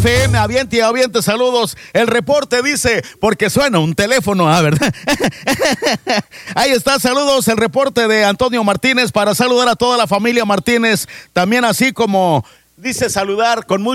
FM. Aviente, saludos. El reporte dice, porque suena un teléfono, ¿verdad? Ahí está, saludos, el reporte de Antonio Martínez para saludar a toda la familia Martínez, también así como dice saludar con mucho